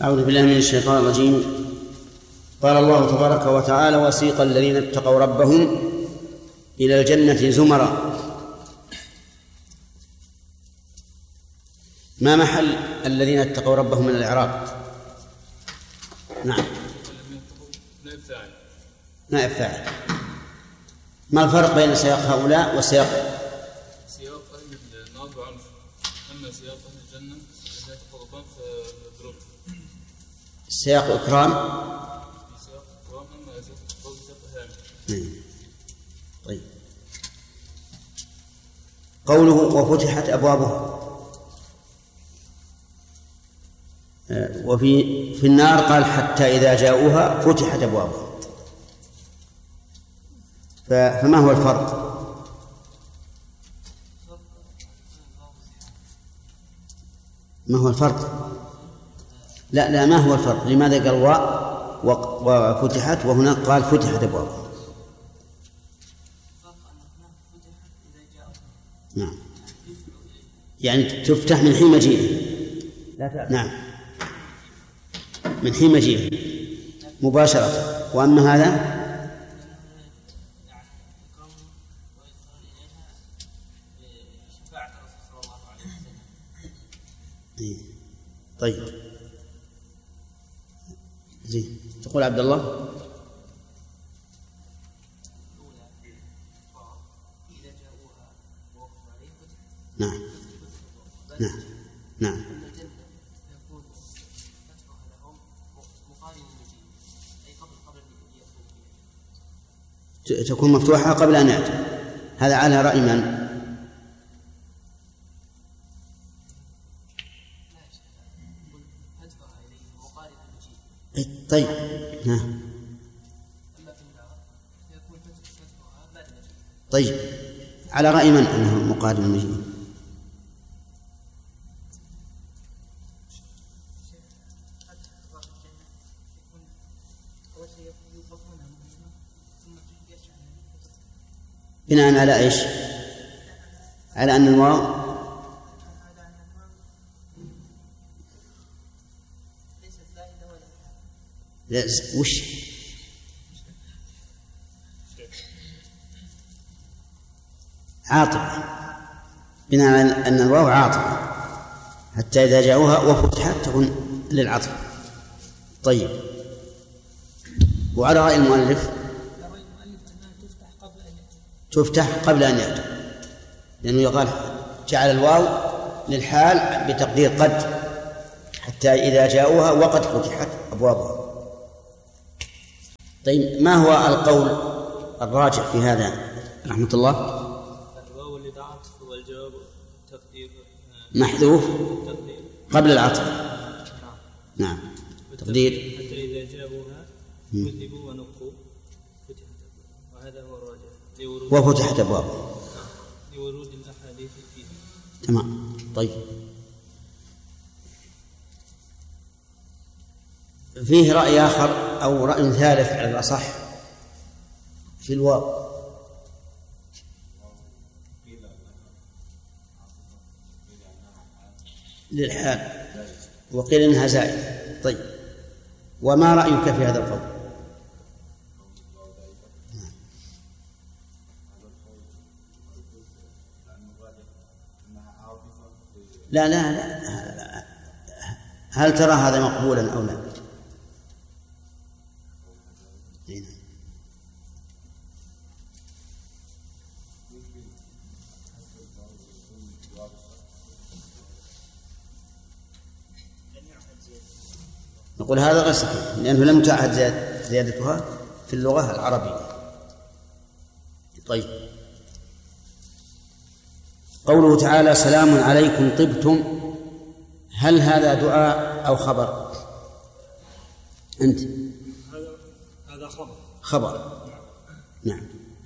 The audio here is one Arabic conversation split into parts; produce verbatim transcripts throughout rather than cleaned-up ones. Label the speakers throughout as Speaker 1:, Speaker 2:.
Speaker 1: أعوذ بالله من الشيطان الرجيم. قال الله تبارك وتعالى: وسيق الذين اتقوا ربهم إلى الجنة زمرا. ما محل الذين اتقوا ربهم من الإعراب؟ نعم،
Speaker 2: نائب فاعل.
Speaker 1: نائب فاعل. ما الفرق بين سياق هؤلاء وسياق
Speaker 2: سياق أهل النار وعنف؟ أما سياق أهل الجنة إذا تقربان فضرب.
Speaker 1: سياق إكرام
Speaker 2: سياق إكرام، أما سياق تقرب سياق هام.
Speaker 1: طيب. قوله وفتحت أبوابها، وفي في النار قال حتى إذا جاءوها فتحت أبوابها. فما هو الفرق؟ ما هو الفرق؟ لا لا ما هو الفرق؟ لماذا قال واء وفتحت وهناك قال فتحت أبوابها؟ نعم، يعني تفتح من حين مجيئه. نعم، من حين مجيئه مباشرة. وأما هذا طيب. زين، تقول عبد الله. نعم نعم نعم تكون مفتوحة قبل أن يأتي. هذا على رأي من؟ طيب. نعم. طيب، على رأي من أنه مقارن المجيء؟ بناء على إيش؟ على أن الواو لا وش عاطفة، بناء على أن الواو عاطفة حتى إذا جاءوها وفتحت تكون للعطف. طيب، وعلى رأي المؤلف تفتح قبل أن يأتوا، لأنه يقال جعل الواو للحال بتقدير قد، حتى إذا جاءوها وقد فتحت أبوابها. طيب، ما هو القول الراجح في هذا رحمة الله؟
Speaker 2: الواو للعطف والجواب تقدير
Speaker 1: محذوف قبل العطف.
Speaker 2: نعم.
Speaker 1: نعم، تقدير
Speaker 2: حتى إذا جاءوها كذبوا ونقوا فتحت، وهذا هو الراجح
Speaker 1: وفتحت أبوابها
Speaker 2: لورود الأحاديث فيها.
Speaker 1: تمام. طيب، فيه رأي آخر أو رأي ثالث على الأصح في الواو. للحال، وقيل إنها زائدة. طيب، وما رأيك في هذا القول؟ لا لا لا هل ترى هذا مقبولا أو لا؟ نقول هذا غير صحيح، لأنه لم تعهد زيادتها في اللغة العربية. طيب، قوله تعالى سلام عليكم طبتم، هل هذا دعاء أو خبر؟ أنت
Speaker 2: هذا هذا خبر.
Speaker 1: خبر. نعم.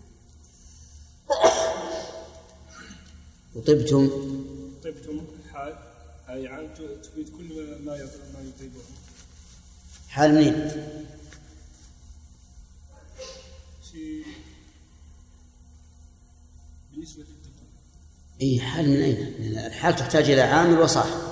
Speaker 1: وطبتم
Speaker 2: طبتم حال، يعني تفيد كل ما ما يطيبه.
Speaker 1: حال منين؟ بالنسبة للطب. إيه، حال من أين؟ الحال تحتاج إلى عامل وصاحب.